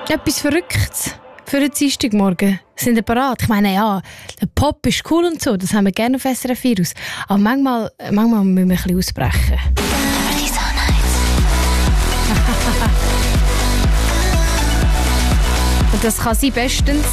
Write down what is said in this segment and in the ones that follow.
Etwas Verrücktes für einen Dienstagmorgen. Sind ihr bereit? Ich meine, ja, der Pop ist cool und so, das haben wir gerne auf SRF Virus. Aber manchmal müssen wir ein bisschen ausbrechen. Und das kann sie bestens.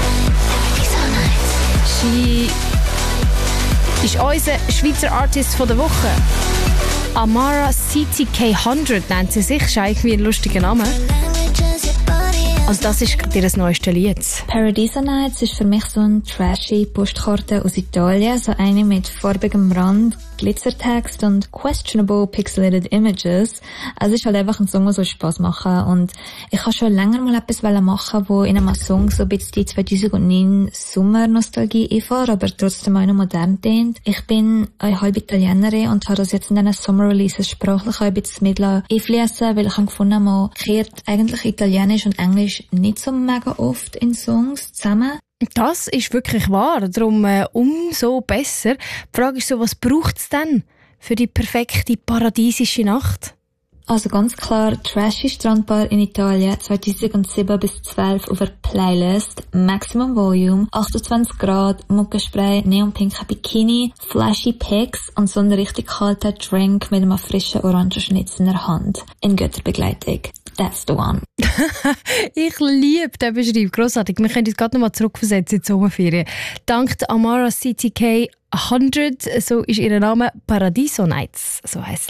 Sie ist unser Schweizer Artist von der Woche. Amara CTK 100 nennt sie sich. Ist eigentlich ein lustiger Name. Also das ist gerade ihr neuestes Lied. Paradiso Nights ist für mich so eine trashy Postkarte aus Italien. So eine mit farbigem Rand, Glitzertext und questionable pixelated images. Also es ist halt einfach ein Song, der so Spass machen. Und ich habe schon länger mal etwas machen, wo in einem Song so ein bisschen die 2009 Sommer-Nostalgie einfährt, aber trotzdem auch noch modern klingt. Ich bin eine halbe Italienerin und habe das jetzt in diesen Summer-Releases sprachlich auch ein bisschen mit einfliessen, weil ich habe gefunden, man kehrt eigentlich Italienisch und Englisch nicht so mega oft in Songs zusammen. Das ist wirklich wahr, darum umso besser. Die Frage ist so, was braucht es denn für die perfekte paradiesische Nacht? Also ganz klar, Trashy Strandbar in Italien 2007 bis 2012 auf der Playlist, Maximum Volume, 28 Grad, Muckenspray, neonpinker Bikini, flashy Pics und so ein richtig kalter Drink mit einem frischen Orangenschnitz in der Hand. In Götterbegleitung. That's the one. Ich liebe den Beschreib. Grossartig. Wir können uns gerade noch mal zurückversetzen in die Sommerferien. Dank Amara CTK 100, so ist ihr Name, Paradiso Nights, so heisst